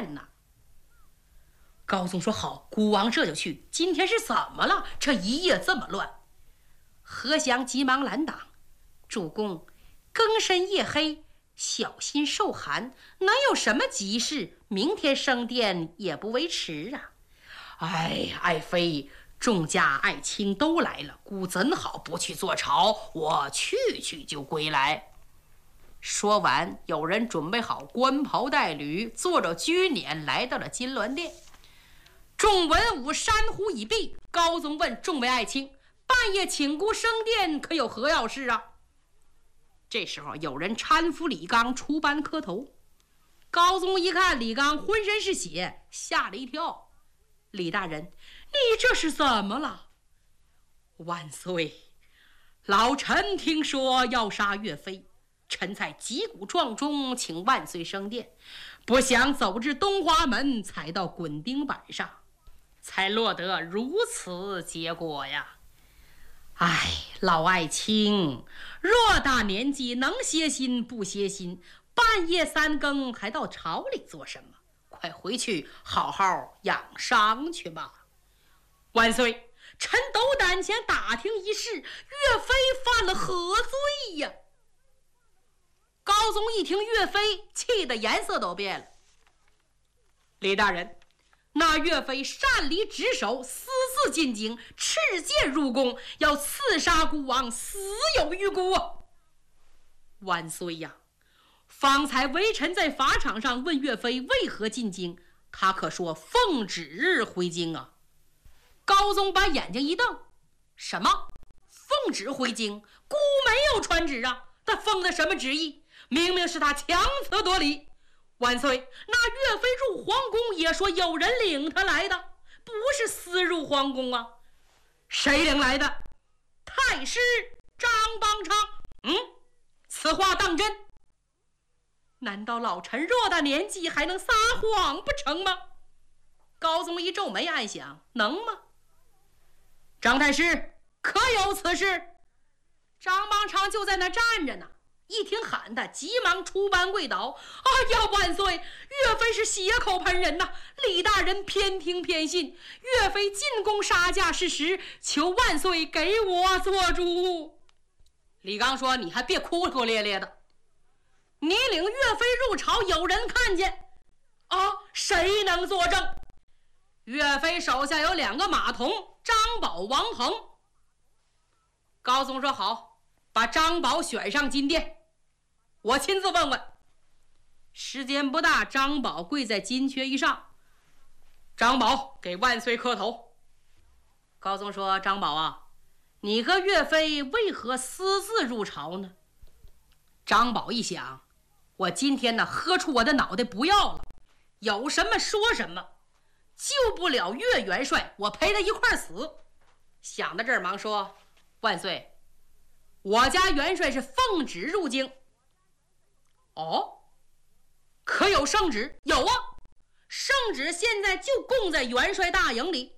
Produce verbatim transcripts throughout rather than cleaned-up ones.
殿呢。高宗说：“好，孤王这就去。今天是怎么了？这一夜这么乱？”何祥急忙拦挡：“主公，更深夜黑，小心受寒，能有什么急事？明天升殿也不为迟啊。”哎呀，爱妃，众家爱卿都来了，孤怎好不去坐朝？我去去就归来。说完，有人准备好冠袍带履，坐着车辇来到了金銮殿。众文武山呼已毕，高宗问众位爱卿：“半夜请孤升殿，可有何要事啊？”这时候有人搀扶李纲出班磕头。高宗一看李纲浑身是血，吓了一跳：“李大人，你这是怎么了？”“万岁，老臣听说要杀岳飞，臣才击鼓撞钟请万岁升殿，不想走至东华门，踩到滚钉板上，才落得如此结果呀！哎，老爱卿，偌大年纪能歇心不歇心，半夜三更还到朝里做什么？快回去好好养伤去吧。”“万岁，臣斗胆前打听一事，岳飞犯了何罪呀？”高宗一听岳飞，气得颜色都变了。“李大人，那岳飞擅离职守，私自进京，持剑入宫，要刺杀孤王，死有余辜啊！”“万岁呀，方才微臣在法场上问岳飞为何进京，他可说奉旨回京啊。”高宗把眼睛一瞪：“什么？奉旨回京？孤没有传旨啊！他奉的什么旨意？明明是他强词夺理。万岁，那岳飞入皇宫也说有人领他来的，不是私入皇宫啊。谁领来的？太师张邦昌。嗯，此话当真？难道老臣偌大年纪还能撒谎不成吗？”高宗一皱眉，暗想：能吗？张太师，可有此事？张邦昌就在那站着呢，一听喊他，急忙出班跪倒：“哎呀，万岁！岳飞是血口喷人呐！李大人偏听偏信，岳飞进宫杀驾是实，求万岁给我做主。”李纲说：“你还别哭哭咧咧的，你领岳飞入朝，有人看见啊？谁能作证？”岳飞手下有两个马童，张宝、王恒。高宗说：“好，把张宝选上金殿，我亲自问问。”时间不大，张宝跪在金阙一上，张宝给万岁磕头。高宗说：“张宝啊，你和岳飞为何私自入朝呢？”张宝一想，我今天呢喝出我的脑袋不要了，有什么说什么，救不了岳元帅，我陪他一块死。想到这儿，忙说：“万岁，我家元帅是奉旨入京。”“哦，可有圣旨？”“有啊，圣旨现在就供在元帅大营里。”“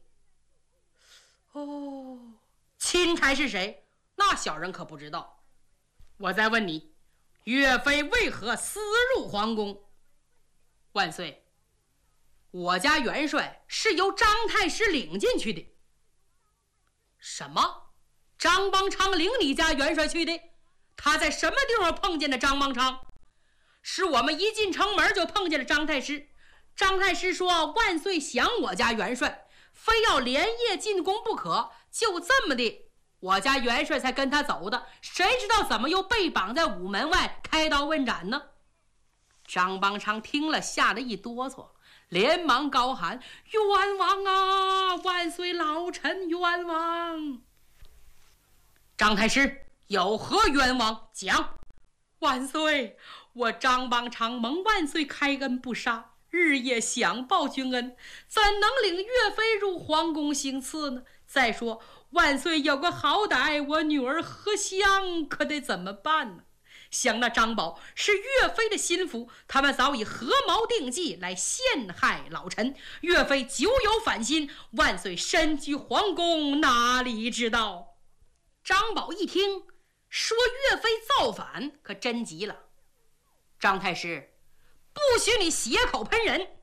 哦，钦差是谁？那小人可不知道。我再问你，岳飞为何私入皇宫？”“万岁，我家元帅是由张太师领进去的。”“什么？张邦昌领你家元帅去的？他在什么地方碰见的张邦昌？”“是我们一进城门就碰见了张太师。张太师说万岁想我家元帅，非要连夜进宫不可，就这么的，我家元帅才跟他走的。谁知道怎么又被绑在午门外开刀问斩呢？”张邦昌听了，吓得一哆嗦，连忙高喊：“冤枉啊！万岁，老臣冤枉！”“张太师有何冤枉？讲。”“万岁，我张邦昌蒙万岁开恩不杀，日夜想报君恩，怎能领岳飞入皇宫行刺呢？再说万岁有个好歹，我女儿何香可得怎么办呢？想那张宝是岳飞的心腹，他们早已合谋定计来陷害老臣，岳飞久有反心，万岁身居皇宫，哪里知道？”张宝一听说岳飞造反，可真急了：“张太师，不许你血口喷人！